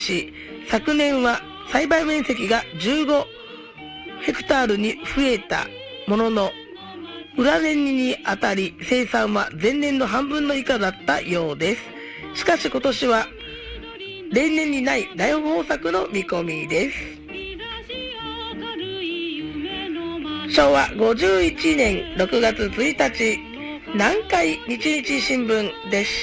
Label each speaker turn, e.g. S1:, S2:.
S1: し、昨年は栽培面積が15ヘクタールに増えたものの、裏年にあたり生産は前年の半分の以下だったようです。しかし今年は例年にない大豊作の見込みです。昭和51年6月1日、南海日日新聞でした。